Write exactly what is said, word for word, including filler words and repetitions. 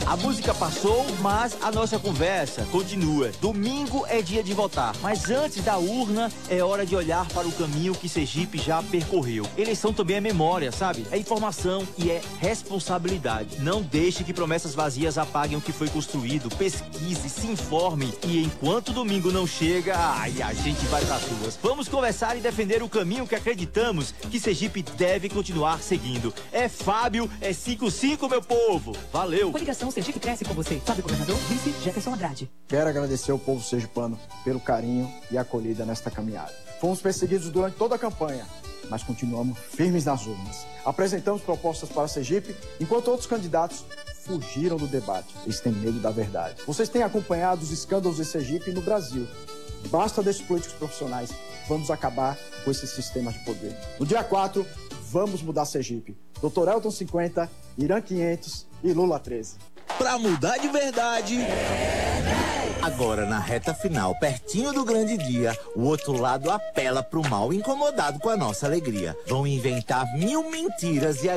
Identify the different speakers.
Speaker 1: A música passou, mas a nossa conversa continua. Domingo é dia de votar, mas antes da urna é hora de olhar para o caminho que Sergipe já percorreu. Eleição também é memória, sabe? É informação e é responsabilidade. Não deixe que promessas vazias apaguem o que foi construído. Pesquise, se informe e enquanto o domingo não chega, ai, a gente vai para as ruas. Vamos conversar e defender o caminho que acreditamos que Sergipe deve continuar seguindo. É Fábio, é cinco cinco, meu povo. Valeu.
Speaker 2: Coligação Sergipe cresce com você. Fábio Governador, vice Jefferson Andrade.
Speaker 3: Quero agradecer ao povo sergipano pelo carinho e acolhida nesta caminhada. Fomos perseguidos durante toda a campanha, mas continuamos firmes nas urnas. Apresentamos propostas para Sergipe, enquanto outros candidatos fugiram do debate. Eles têm medo da verdade. Vocês têm acompanhado os escândalos de Sergipe e no Brasil. Basta desses políticos profissionais. Vamos acabar com esse sistema de poder. No dia quatro, vamos mudar Sergipe. doutor Elton cinquenta, Irã quinhentos e Lula treze.
Speaker 4: Pra mudar de verdade. Agora, na reta final, pertinho do grande dia, o outro lado apela pro mal incomodado com a nossa alegria. Vão inventar mil mentiras e